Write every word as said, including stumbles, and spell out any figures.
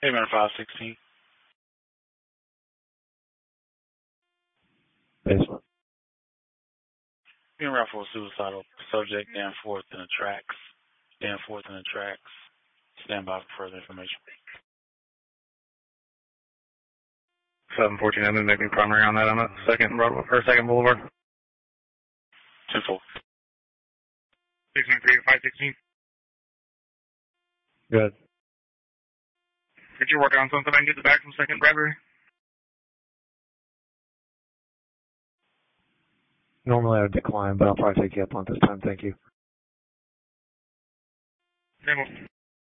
Payment five sixteen. Basement. Being around for a suicidal subject, Dan Forth in the tracks. Dan Forth in the tracks. Stand by for further information. seven fourteen, I'm making primary on that on the second Broadway, or second Boulevard. ten four. six nine three five sixteen. Good. Could you work on something I can get the back from second Bradbury? Normally I would decline, but I'll probably take you up on this time. Thank you. ten four.